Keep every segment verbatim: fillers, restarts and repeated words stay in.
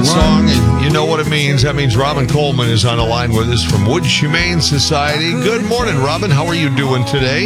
that song, and you know what it means. That means Robin Coleman is on the line with us from Woods Humane Society. Good morning, Robin. How are you doing today?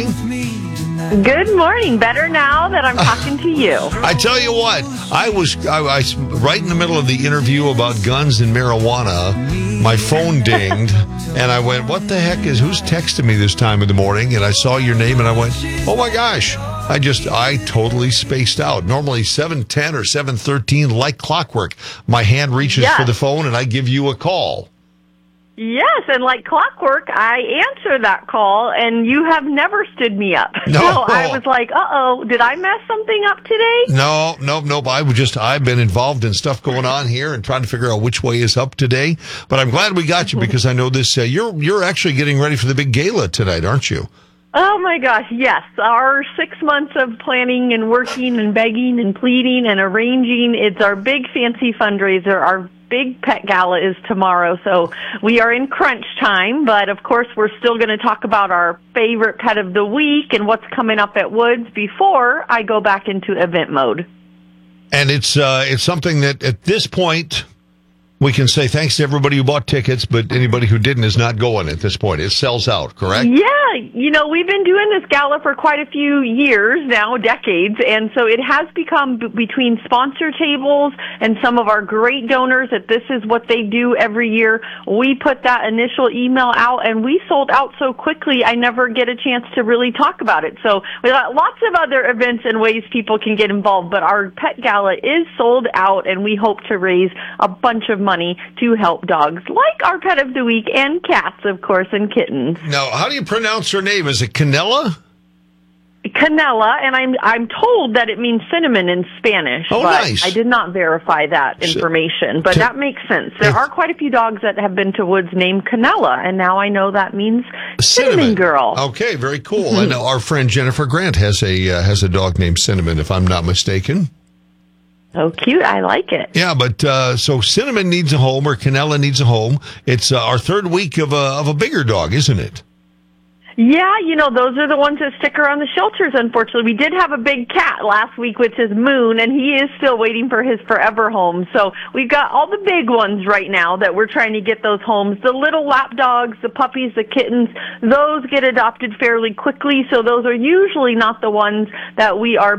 Good morning. Better now that I'm talking to you. I tell you what, I was I, I, right in the middle of the interview about guns and marijuana. My phone dinged, and I went, what the heck is, who's texting me this time of the morning? And I saw your name, and I went, oh my gosh. I just, I totally spaced out. Normally seven ten or seven thirteen, like clockwork, my hand reaches yes. for the phone, and I give you a call. Yes, and like clockwork, I answer that call, and you have never stood me up. No. So I was like, uh-oh, did I mess something up today? No, no, no. I was just, I've been involved in stuff going on here and trying to figure out which way is up today. But I'm glad we got you because I know this, uh, you're, you're actually getting ready for the big gala tonight, aren't you? Oh, my gosh, yes. Our six months of planning and working and begging and pleading and arranging, it's our big fancy fundraiser. Our big pet gala is tomorrow, so we are in crunch time, but of course we're still going to talk about our favorite pet of the week and what's coming up at Woods before I go back into event mode. And it's uh, it's something that at this point we can say thanks to everybody who bought tickets, but anybody who didn't is not going at this point. It sells out, correct? Yeah. You know, we've been doing this gala for quite a few years now, decades, and so it has become b- between sponsor tables and some of our great donors that this is what they do every year. We put that initial email out, and we sold out so quickly I never get a chance to really talk about it. So we got lots of other events and ways people can get involved, but our pet gala is sold out, and we hope to raise a bunch of money to help dogs like our pet of the week and cats, of course, and kittens. Now, how do you pronounce her name? Is it Canella? Canella, and I'm I'm told that it means cinnamon in Spanish. Oh, but nice. I did not verify that information, but that makes sense. There are quite a few dogs that have been to Woods named Canella, and now I know that means cinnamon, cinnamon girl. Okay, very cool. Mm-hmm. I know our friend Jennifer Grant has a uh, has a dog named Cinnamon, if I'm not mistaken. Oh, cute. I like it. Yeah, but uh, so Cinnamon needs a home, or Canella needs a home. It's uh, our third week of a, of a bigger dog, isn't it? Yeah, you know, those are the ones that stick around the shelters, unfortunately. We did have a big cat last week, which is Moon, and he is still waiting for his forever home. So we've got all the big ones right now that we're trying to get those homes. The little lap dogs, the puppies, the kittens, those get adopted fairly quickly, so those are usually not the ones that we are